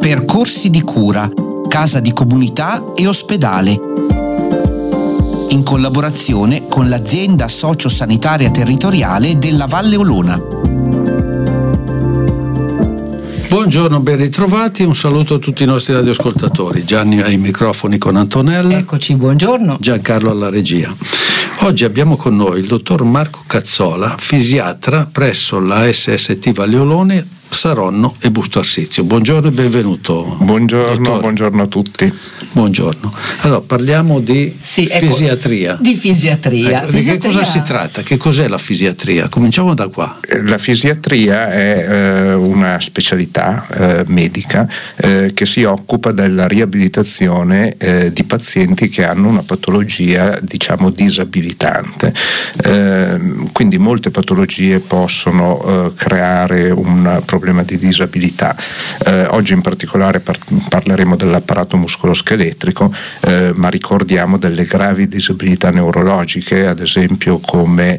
Percorsi di cura, casa di comunità e ospedale. In collaborazione con l'azienda sociosanitaria territoriale della Valle Olona. Buongiorno, ben ritrovati, un saluto a tutti i nostri radioascoltatori. Gianni ai microfoni con Antonella. Eccoci, buongiorno. Giancarlo alla regia. Oggi abbiamo con noi il dottor Marco Cazzola, fisiatra presso la SST Valle Olona, Saronno e Busto Arsizio. Buongiorno e benvenuto. Buongiorno a tutti. Buongiorno. Allora, parliamo di fisiatria. Di fisiatria. Di che cosa si tratta? Che cos'è la fisiatria? Cominciamo da qua. La fisiatria è una specialità medica che si occupa della riabilitazione di pazienti che hanno una patologia, diciamo, disabilitante. Quindi molte patologie possono creare un problema di disabilità. Oggi in particolare parleremo dell'apparato muscoloscheletrico, ma ricordiamo delle gravi disabilità neurologiche, ad esempio come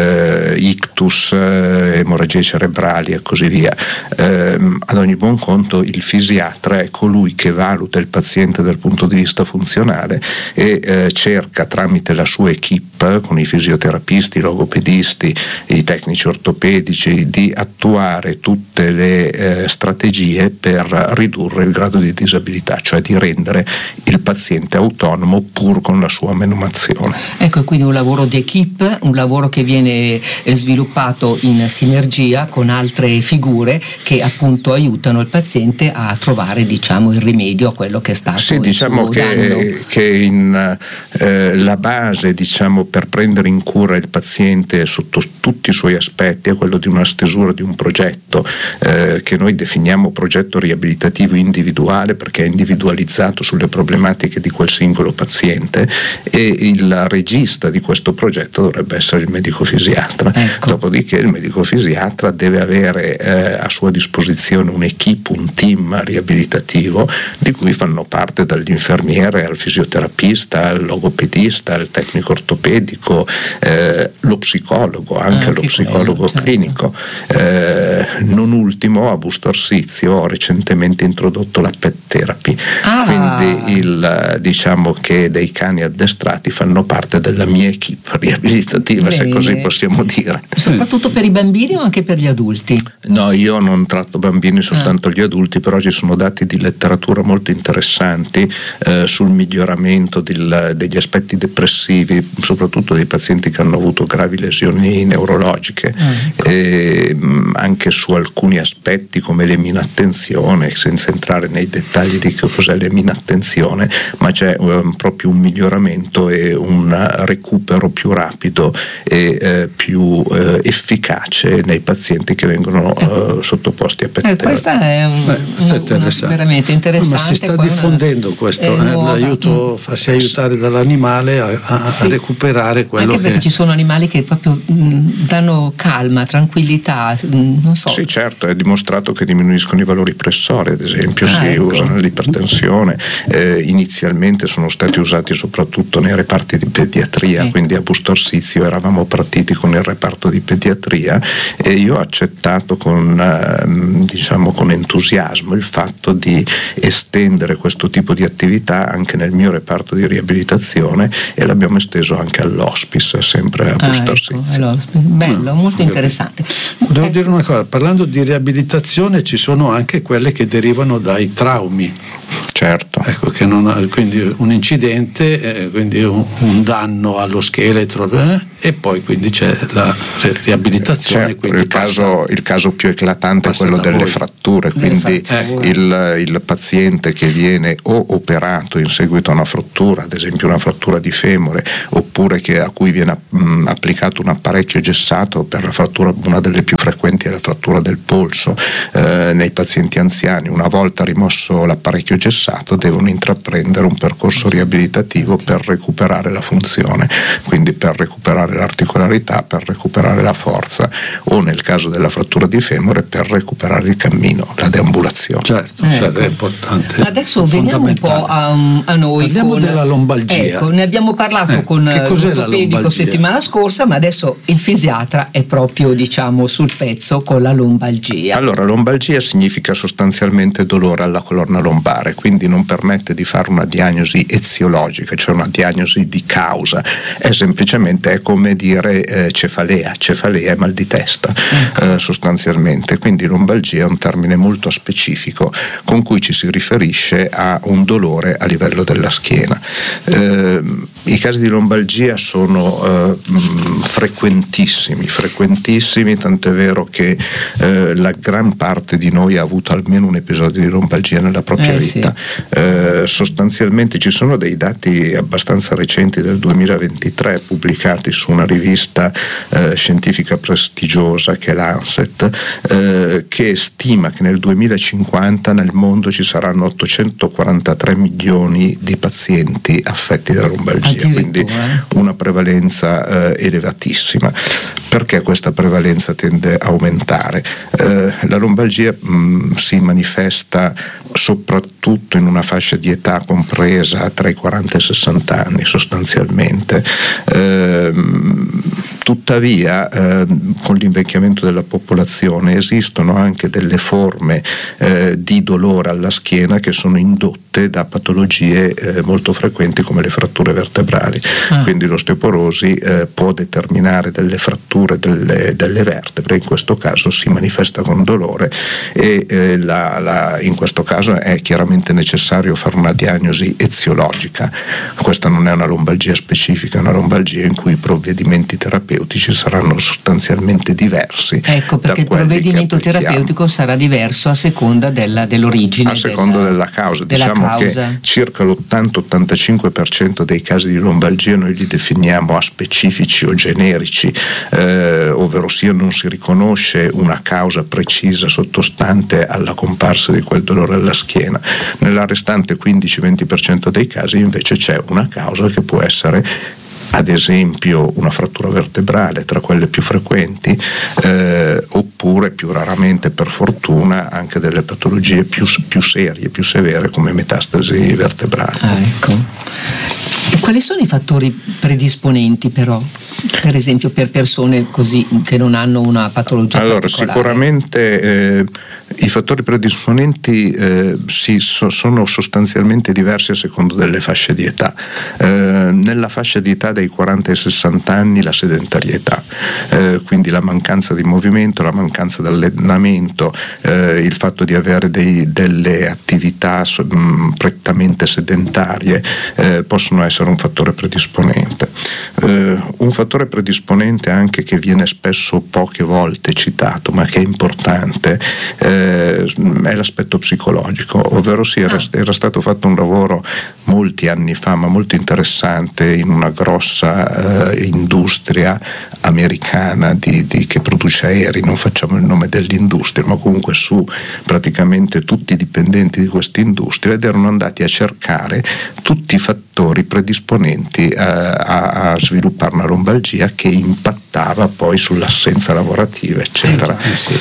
ictus, emorragie cerebrali e così via. Ad ogni buon conto il fisiatra è colui che valuta il paziente dal punto di vista funzionale e cerca tramite la sua equipe, con i fisioterapisti, i logopedisti, i tecnici ortopedici, di attuare tutte le strategie per ridurre il grado di disabilità, cioè di rendere il paziente autonomo pur con la sua menomazione. Ecco, quindi un lavoro di equipe, un lavoro che viene sviluppato in sinergia con altre figure che appunto aiutano il paziente a trovare, diciamo, il rimedio a quello che è stato il suo danno. Che la base, diciamo, per prendere in cura il paziente sotto tutti i suoi aspetti è quello di una stesura di un progetto che noi definiamo progetto riabilitativo individuale, perché è individualizzato sulle problematiche di quel singolo paziente, e il regista di questo progetto dovrebbe essere il medico fisiatra. Ecco. Dopodiché il medico fisiatra deve avere a sua disposizione un'equipe, un team riabilitativo di cui fanno parte dall'infermiere al fisioterapista, al logopedista, al tecnico ortopedico, lo psicologo, anche lo psicologo clinico. Non ultimo, a Busto Arsizio ho recentemente introdotto la pet therapy, quindi diciamo che dei cani addestrati fanno parte della mia equipe riabilitativa. Bene. Se così possiamo dire. Soprattutto per i bambini o anche per gli adulti? No, io non tratto bambini, soltanto gli adulti, però ci sono dati di letteratura molto interessanti sul miglioramento degli aspetti depressivi, soprattutto dei pazienti che hanno avuto gravi lesioni neurologiche, e anche su alcuni aspetti come l'eminattenzione, senza entrare nei dettagli di che cos'è l'eminattenzione, ma c'è proprio un miglioramento e un recupero più rapido e più efficace nei pazienti che vengono sottoposti a pet therapy. Questa è veramente interessante. Ma si sta diffondendo questo, l'aiuto, farsi aiutare dall'animale a recuperare quello anche perché ci sono animali che proprio danno calma, tranquillità, non so. Sì, certo, è dimostrato che diminuiscono i valori pressori, ad esempio, si usano nell'ipertensione. Inizialmente sono stati usati soprattutto nei reparti di pediatria, quindi a Busto Arsizio eravamo partiti con il reparto di pediatria e io ho accettato con entusiasmo il fatto di estendere questo tipo di attività anche nel mio reparto di riabilitazione, e l'abbiamo esteso anche all'hospice, sempre a Busto Arsizio. Bello, molto interessante. Devo dire una cosa, parlando di riabilitazione ci sono anche quelle che derivano dai traumi. Certo. Ecco, che quindi un incidente, quindi un danno allo scheletro, e poi quindi c'è la riabilitazione. Certo, il caso più eclatante è quello delle fratture, quindi il paziente che viene o operato in seguito a una frattura, ad esempio una frattura di femore, oppure a cui viene applicato un apparecchio gessato. Per la frattura, una delle più frequenti è la frattura del polso nei pazienti anziani. Una volta rimosso l'apparecchio gessato devono intraprendere un percorso riabilitativo per recuperare la funzione, quindi per recuperare l'articolarità, per recuperare la forza, o nel caso della frattura di femore per recuperare il cammino, la deambulazione. Certo, è importante. Adesso veniamo un po' a noi. Parliamo della lombalgia. Ecco, ne abbiamo parlato con l'ortopedico settimana scorsa, ma adesso il fisiatra è proprio, sul pezzo con la lombalgia. Allora, lombalgia significa sostanzialmente dolore alla colonna interna lombare, quindi non permette di fare una diagnosi eziologica, cioè una diagnosi di causa, è semplicemente come dire cefalea è mal di testa, sostanzialmente. Quindi lombalgia è un termine molto specifico con cui ci si riferisce a un dolore a livello della schiena. I casi di lombalgia sono frequentissimi, tant'è vero che la gran parte di noi ha avuto almeno un episodio di lombalgia nella propria vita. Sì. Sostanzialmente ci sono dei dati abbastanza recenti del 2023 pubblicati su una rivista scientifica prestigiosa che è Lancet, che stima che nel 2050 nel mondo ci saranno 843 milioni di pazienti affetti da lombalgia, quindi una prevalenza elevatissima. Perché questa prevalenza tende a aumentare? La lombalgia si manifesta soprattutto in una fascia di età compresa tra i 40 e i 60 anni sostanzialmente. Tuttavia con l'invecchiamento della popolazione esistono anche delle forme di dolore alla schiena che sono indotte da patologie molto frequenti come le fratture vertebrali. Quindi l'osteoporosi può determinare delle fratture delle vertebre, in questo caso si manifesta con dolore e in questo caso è chiaramente necessario fare una diagnosi eziologica. Questa non è una lombalgia specifica, è una lombalgia in cui i provvedimenti terapeutici saranno sostanzialmente diversi. Ecco, perché il provvedimento terapeutico sarà diverso a seconda dell'origine, a seconda della causa. Diciamo che circa l'80-85% dei casi di lombalgia noi li definiamo aspecifici o generici, ovvero sia non si riconosce una causa precisa sottostante alla comparsa di quel dolore alla schiena. Nella restante 15-20% dei casi invece c'è una causa che può essere ad esempio una frattura vertebrale tra quelle più frequenti, oppure più raramente, per fortuna, anche delle patologie più serie, più severe come metastasi vertebrali. Ecco. E quali sono i fattori predisponenti però? Per esempio per persone così che non hanno una patologia particolare? Sicuramente i fattori predisponenti sono sostanzialmente diversi a secondo delle fasce di età. Nella fascia di età dai 40 ai 60 anni la sedentarietà, quindi la mancanza di movimento, la mancanza di allenamento, il fatto di avere delle attività prettamente sedentarie possono essere un fattore predisponente. Un fattore predisponente anche che viene spesso poche volte citato ma che è importante è l'aspetto psicologico, ovvero era stato fatto un lavoro molti anni fa ma molto interessante in una grossa industria americana che produce aerei, non facciamo il nome dell'industria, ma comunque su praticamente tutti i dipendenti di questa industria, ed erano andati a cercare tutti i fattori predisponenti a sviluppare una lombalgia che impattava poi sull'assenza lavorativa, eccetera.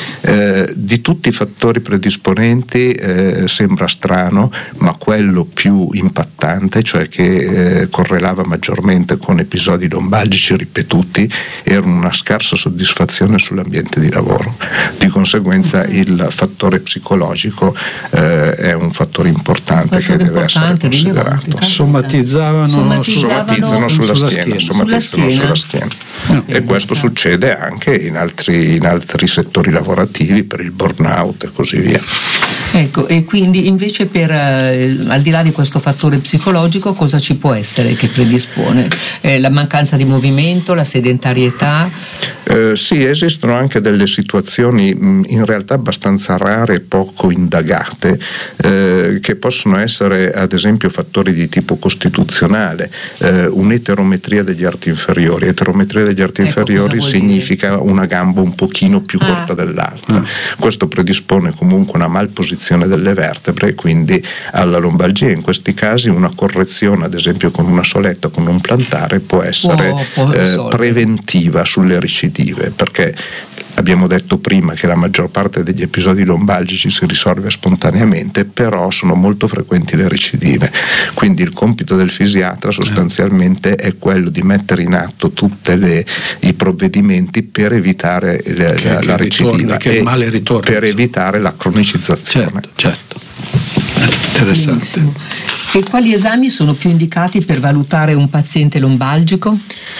Di tutti i fattori predisponenti sembra strano, ma quello più impattante, cioè che correlava maggiormente con episodi lombalgici ripetuti, era una scarsa soddisfazione sull'ambiente di lavoro. Di conseguenza il fattore psicologico è un fattore importante che deve essere considerato. Somatizzano sulla schiena. E questo succede anche in altri settori lavorativi, per il burnout e così via. Ecco, e quindi invece al di là di questo fattore psicologico cosa ci può essere che predispone? La mancanza di movimento, la sedentarietà? Sì, esistono anche delle situazioni in realtà abbastanza rare e poco indagate, che possono essere ad esempio fattori di tipo costituzionale, un'eterometria degli arti inferiori. Eterometria degli arti inferiori significa una gamba un pochino più corta dell'altra. Questo predispone comunque una malposizione delle vertebre e quindi alla lombalgia. In questi casi una correzione ad esempio con una soletta, con un plantare, può essere preventiva sulle recidive, perché abbiamo detto prima che la maggior parte degli episodi lombalgici si risolve spontaneamente, però sono molto frequenti le recidive, quindi il compito del fisiatra sostanzialmente è quello di mettere in atto tutti i provvedimenti per evitare la recidiva, che il male ritorna, per evitare la cronicizzazione. Certo. interessante. Benissimo. E quali esami sono più indicati per valutare un paziente lombalgico?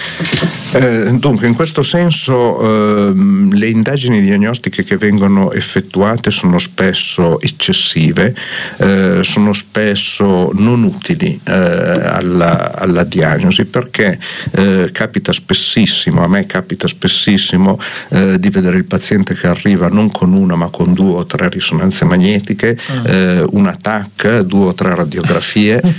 Dunque, in questo senso le indagini diagnostiche che vengono effettuate sono spesso eccessive, sono spesso non utili alla diagnosi, perché capita spessissimo, a me capita spessissimo di vedere il paziente che arriva non con una ma con 2 o 3 risonanze magnetiche, una TAC, 2 o 3 radiografie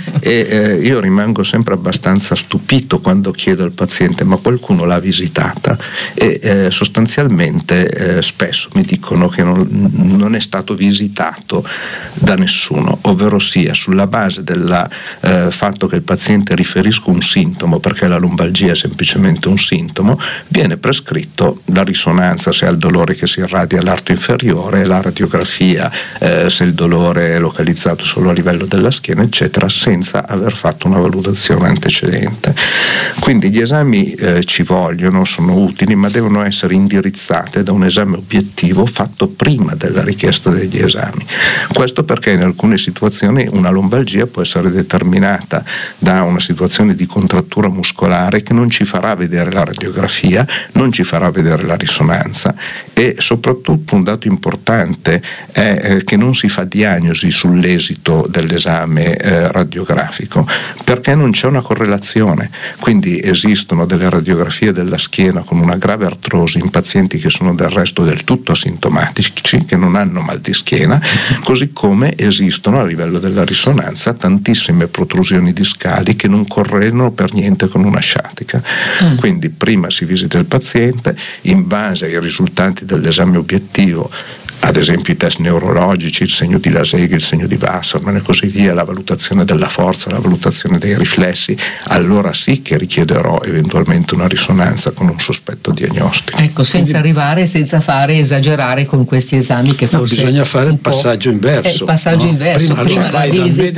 e io rimango sempre abbastanza stupito quando chiedo al paziente: ma qualcuno l'ha visitata? E sostanzialmente spesso mi dicono che non è stato visitato da nessuno, ovvero sia sulla base del fatto che il paziente riferisca un sintomo, perché la lombalgia è semplicemente un sintomo, viene prescritto la risonanza se ha il dolore che si irradia all'arto inferiore, la radiografia se il dolore è localizzato solo a livello della schiena, eccetera, senza aver fatto una valutazione antecedente. Quindi gli esami ci vogliono, sono utili, ma devono essere indirizzate da un esame obiettivo fatto prima della richiesta degli esami. Questo perché in alcune situazioni una lombalgia può essere determinata da una situazione di contrattura muscolare che non ci farà vedere la radiografia, non ci farà vedere la risonanza, e soprattutto un dato importante è che non si fa diagnosi sull'esito dell'esame radiografico, perché non c'è una correlazione. Quindi esistono delle radiografie della schiena con una grave artrosi in pazienti che sono del resto del tutto asintomatici, che non hanno mal di schiena, così come esistono a livello della risonanza tantissime protrusioni discali che non correlano per niente con una sciatica. Quindi prima si visita il paziente, in base ai risultati dell'esame obiettivo, ad esempio i test neurologici, il segno di Laseghe, il segno di Wassermann e così via, la valutazione della forza, la valutazione dei riflessi, allora sì che richiederò eventualmente una risonanza con un sospetto diagnostico. Ecco, senza fare esagerare con questi esami che forse bisogna fare il passaggio inverso. Il passaggio inverso. Prima vai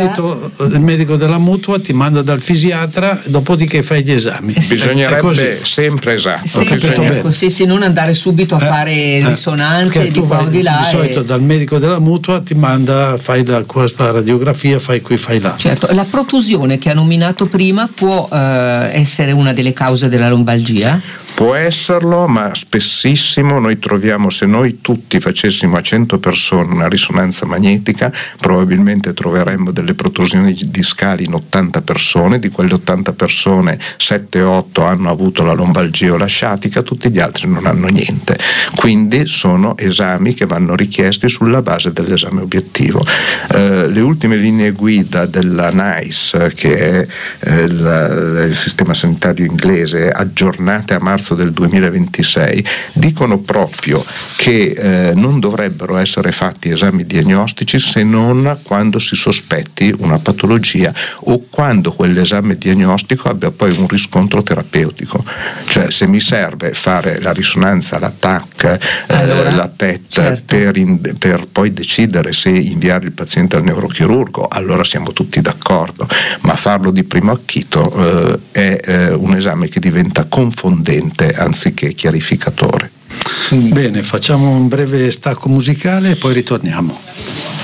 dal medico della mutua, ti manda dal fisiatra, dopodiché fai gli esami. Bisognerebbe sempre, esatto. Sì, non andare subito a fare risonanze di qua o di là. Di solito dal medico della mutua ti manda, fai questa radiografia, fai qui, fai là. Certo, la protusione che ha nominato prima può essere una delle cause della lombalgia? Può esserlo, ma spessissimo noi troviamo, se noi tutti facessimo a 100 persone una risonanza magnetica, probabilmente troveremmo delle protrusioni discali in 80 persone, di quelle 80 persone 7-8 hanno avuto la lombalgia o la sciatica, tutti gli altri non hanno niente. Quindi sono esami che vanno richiesti sulla base dell'esame obiettivo. Le ultime linee guida della NICE, che è il sistema sanitario inglese, aggiornate a marzo del 2026, dicono proprio che non dovrebbero essere fatti esami diagnostici se non quando si sospetti una patologia o quando quell'esame diagnostico abbia poi un riscontro terapeutico. Cioè, se mi serve fare la risonanza, la TAC, la PET, certo, per poi decidere se inviare il paziente al neurochirurgo, allora siamo tutti d'accordo, ma farlo di primo acchito è un esame che diventa confondente anziché chiarificatore. Bene, facciamo un breve stacco musicale e poi ritorniamo.